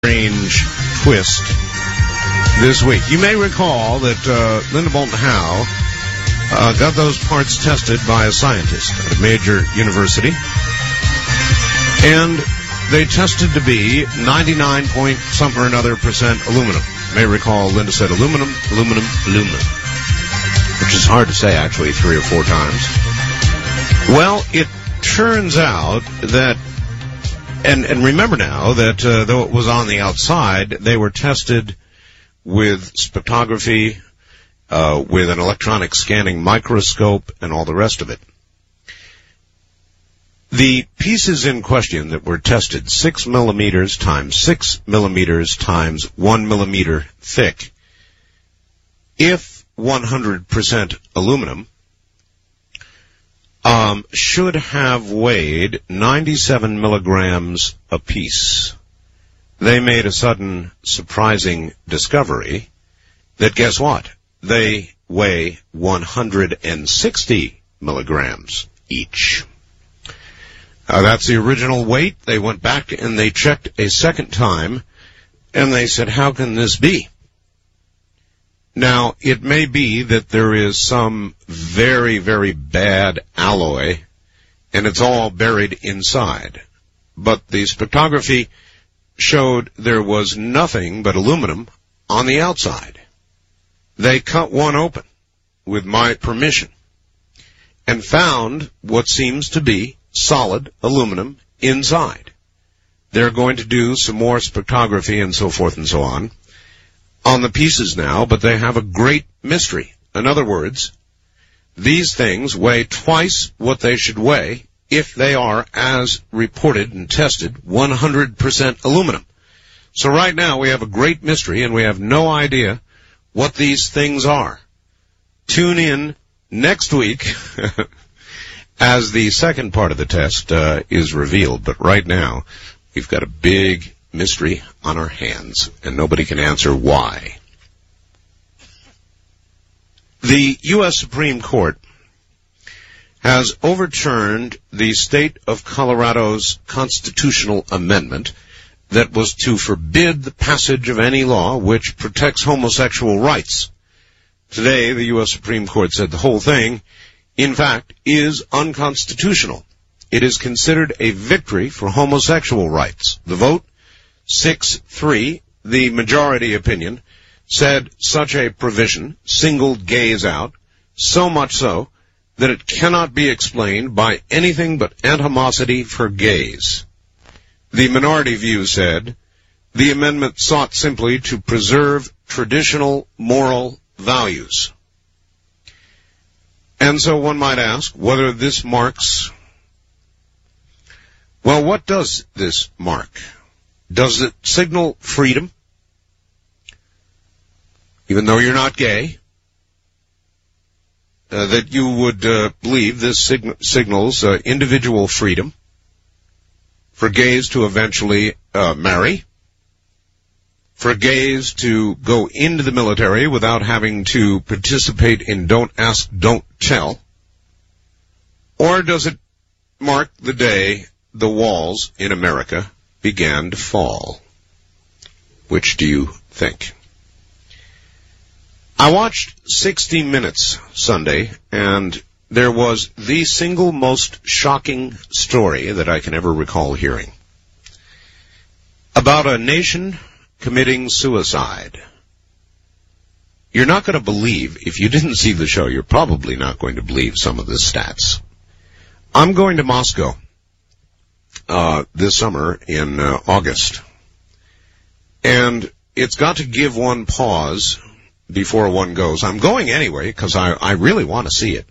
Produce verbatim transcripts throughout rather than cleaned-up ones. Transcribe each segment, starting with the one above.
strange twist this week. You may recall that uh, Linda Moulton Howe uh, got those parts tested by a scientist at a major university, and they tested to be ninety-nine point something or another percent aluminum. You may recall Linda said aluminum, aluminum, aluminum, which is hard to say actually three or four times. Well, it turns out that And, and remember now that uh, though it was on the outside, they were tested with spectrography, uh, with an electronic scanning microscope, and all the rest of it. The pieces in question that were tested, six millimeters times six millimeters times one millimeter thick, if one hundred percent aluminum, Um, should have weighed ninety-seven milligrams apiece. They made a sudden, surprising discovery that, guess what? They weigh one hundred sixty milligrams each. Uh, that's the original weight. They went back and they checked a second time, and they said, how can this be? Now, it may be that there is some very, very bad alloy, and it's all buried inside. But the spectrography showed there was nothing but aluminum on the outside. They cut one open with my permission and found what seems to be solid aluminum inside. They're going to do some more spectrography and so forth and so on on the pieces now, but they have a great mystery. In other words, these things weigh twice what they should weigh if they are, as reported and tested, one hundred percent aluminum. So right now we have a great mystery, and we have no idea what these things are. Tune in next week as the second part of the test uh, is revealed. But right now we've got a big mystery on our hands, and nobody can answer why. The U S Supreme Court has overturned the state of Colorado's constitutional amendment that was to forbid the passage of any law which protects homosexual rights. Today, the U S Supreme Court said the whole thing, in fact, is unconstitutional. It is considered a victory for homosexual rights. The vote, six three, the majority opinion, said such a provision singled gays out, so much so that it cannot be explained by anything but animosity for gays. The minority view said the amendment sought simply to preserve traditional moral values. And so one might ask whether this marks, well, what does this mark? Does it signal freedom? Even though you're not gay, uh, that you would uh, believe this sign- signals uh, individual freedom for gays to eventually uh, marry, for gays to go into the military without having to participate in don't ask, don't tell? Or does it mark the day the walls in America began to fall? Which do you think? I watched sixty minutes Sunday, and there was the single most shocking story that I can ever recall hearing about a nation committing suicide. You're not going to believe, if you didn't see the show, you're probably not going to believe some of the stats. I'm going to Moscow Uh, this summer in uh, August. And it's got to give one pause before one goes. I'm going anyway because I, I really want to see it.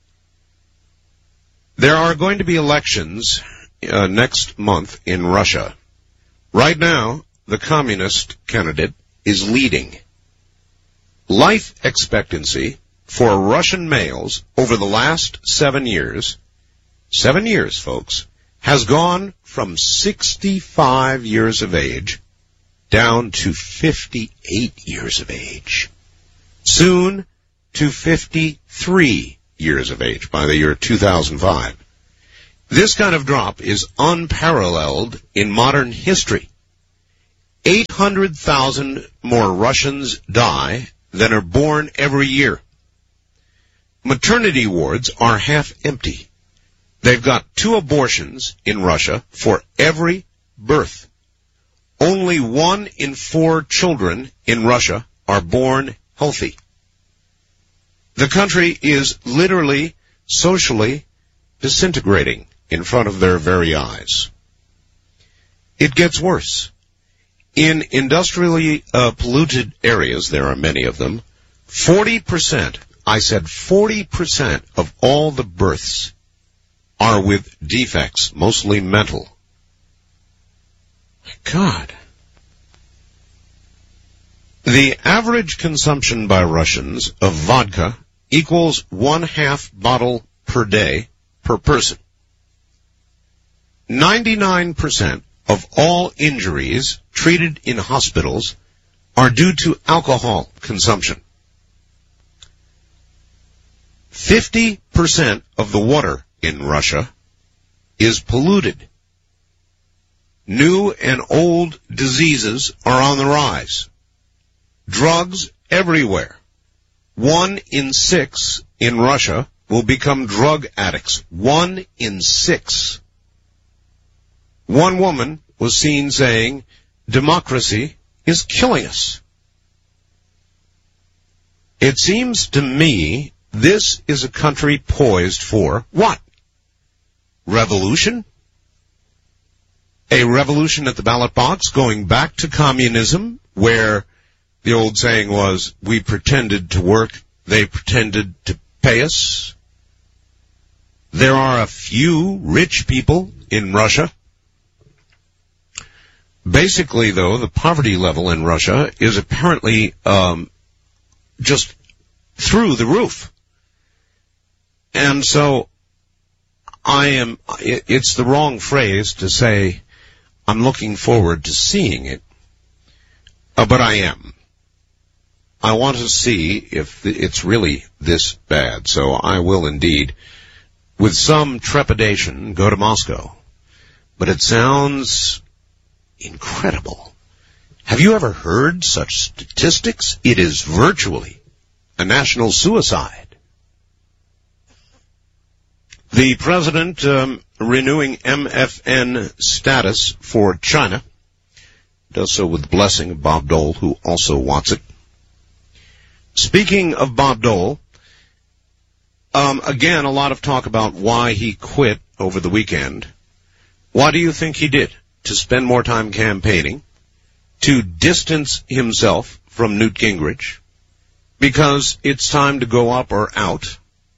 There are going to be elections uh, next month in Russia. Right now, the communist candidate is leading. Life expectancy for Russian males over the last seven years, seven years, folks, has gone from sixty-five years of age down to fifty-eight years of age. Soon to fifty-three years of age by the year two thousand five. This kind of drop is unparalleled in modern history. eight hundred thousand more Russians die than are born every year. Maternity wards are half empty. They've got two abortions in Russia for every birth. Only one in four children in Russia are born healthy. The country is literally, socially disintegrating in front of their very eyes. It gets worse. In industrially uh, polluted areas, there are many of them, forty percent, I said forty percent of all the births are with defects, mostly mental. My God. The average consumption by Russians of vodka equals one half bottle per day per person. ninety-nine percent of all injuries treated in hospitals are due to alcohol consumption. fifty percent of the water in Russia is polluted. New and old diseases are on the rise. Drugs everywhere. One in six in Russia will become drug addicts. One in six. One woman was seen saying, democracy is killing us. It seems to me this is a country poised for what? Revolution? A revolution at the ballot box, going back to communism, where the old saying was, we pretended to work, they pretended to pay us. There are a few rich people in Russia. Basically, though, the poverty level in Russia is apparently um, just through the roof. And so I am, it's the wrong phrase to say I'm looking forward to seeing it, uh, but I am. I want to see if it's really this bad, so I will indeed, with some trepidation, go to Moscow. But it sounds incredible. Have you ever heard such statistics? It is virtually a national suicide. The president um, renewing M F N status for China does so with the blessing of Bob Dole, who also wants it. Speaking of Bob Dole, um, again, a lot of talk about why he quit over the weekend. Why do you think he did? To spend more time campaigning, to distance himself from Newt Gingrich, because it's time to go up or out.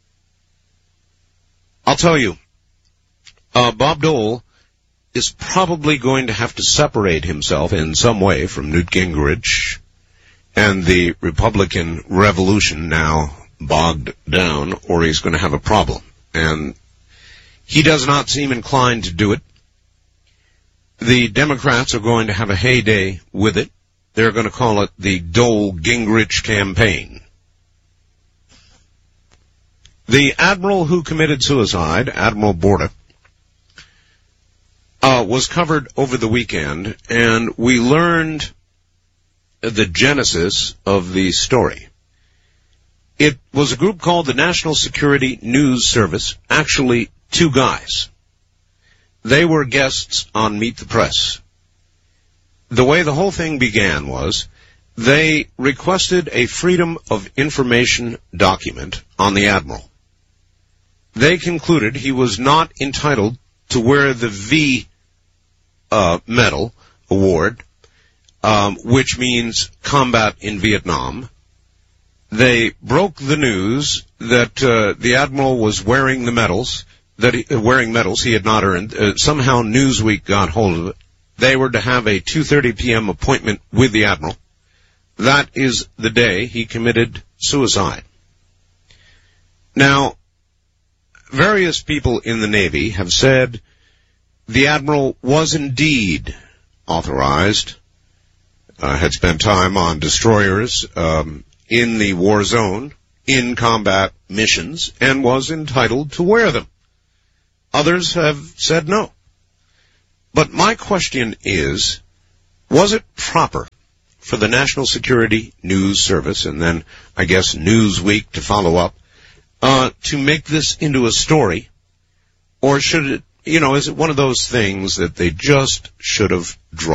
I'll tell you, uh, Bob Dole is probably going to have to separate himself in some way from Newt Gingrich and the Republican revolution now bogged down, or he's going to have a problem. And he does not seem inclined to do it. The Democrats are going to have a heyday with it. They're going to call it the Dole-Gingrich campaign. The admiral who committed suicide, Admiral Borda, uh, was covered over the weekend, and we learned the genesis of the story. It was a group called the National Security News Service, actually two guys. They were guests on Meet the Press. The way the whole thing began was they requested a Freedom of Information document on the admiral. They concluded he was not entitled to wear the V uh, medal award, um, which means combat in Vietnam. They broke the news that uh, the admiral was wearing the medals, that he, uh, wearing medals he had not earned. Uh, somehow Newsweek got hold of it. They were to have a two thirty p.m. appointment with the admiral. That is the day he committed suicide. Now, various people in the Navy have said the admiral was indeed authorized, uh, had spent time on destroyers um, in the war zone, in combat missions, and was entitled to wear them. Others have said no. But my question is, Was it proper for the National Security News Service, and then, I guess, Newsweek to follow up, uh, to make this into a story? Or should it, you know, is it one of those things that they just should have dropped?